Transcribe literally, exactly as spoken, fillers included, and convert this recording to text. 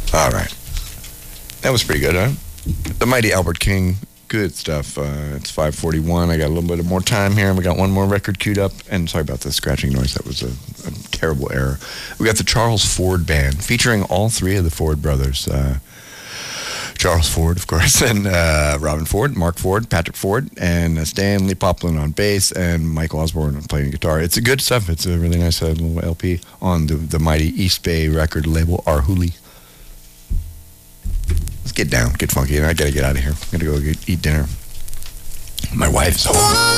All right. That was pretty good, huh? The Mighty Albert King. Good stuff. Uh, it's five forty-one. I got a little bit more time here, and we got one more record queued up. And sorry about the scratching noise. That was a, a terrible error. We got the Charles Ford Band, featuring all three of the Ford brothers. Uh, Charles Ford, of course, and uh, Robin Ford, Mark Ford, Patrick Ford, and uh, Stanley Poplin on bass, and Mike Osborne playing guitar. It's a good stuff. It's a really nice uh, little L P on the, the Mighty East Bay record label, Arhoolie. Let's get down, get funky, and I gotta get out of here. I'm gonna go get, eat dinner. My wife's home.